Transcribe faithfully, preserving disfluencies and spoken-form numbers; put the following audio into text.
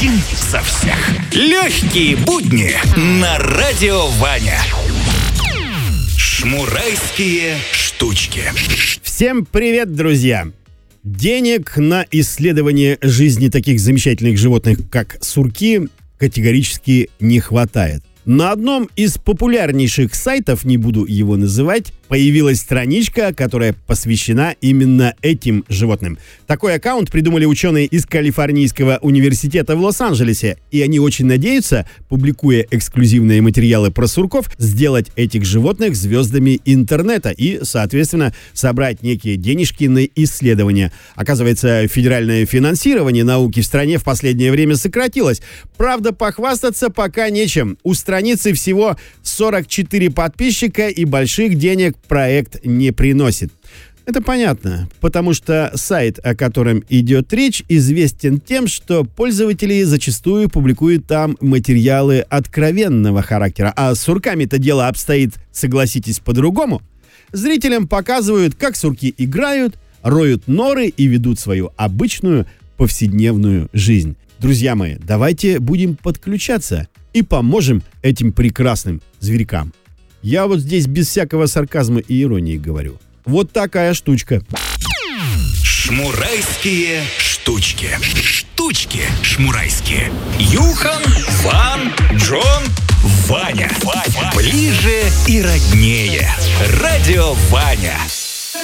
один за всех. Легкие будни на Радио Ваня. Шмурайские штучки. Всем привет, друзья! Денег на исследование жизни таких замечательных животных, как сурки, категорически не хватает. На одном из популярнейших сайтов, не буду его называть, появилась страничка, которая посвящена именно этим животным. Такой аккаунт придумали ученые из Калифорнийского университета в Лос-Анджелесе, и они очень надеются, публикуя эксклюзивные материалы про сурков, сделать этих животных звездами интернета и, соответственно, собрать некие денежки на исследования. Оказывается, федеральное финансирование науки в стране в последнее время сократилось. Правда, похвастаться пока нечем. У страницы всего сорок четыре подписчика, и больших денег проект не приносит. Это понятно, потому что сайт, о котором идет речь, известен тем, что пользователи зачастую публикуют там материалы откровенного характера, а с сурками-то дело обстоит, согласитесь, по-другому. Зрителям показывают, как сурки играют, роют норы и ведут свою обычную повседневную жизнь. Друзья мои, давайте будем подключаться и поможем этим прекрасным зверькам. Я вот здесь без всякого сарказма и иронии говорю. Вот такая штучка. Шмурайские штучки. Штучки шмурайские. Юхан, Ван, Джон, Ваня. Ваня. Ближе и роднее. Радио Ваня.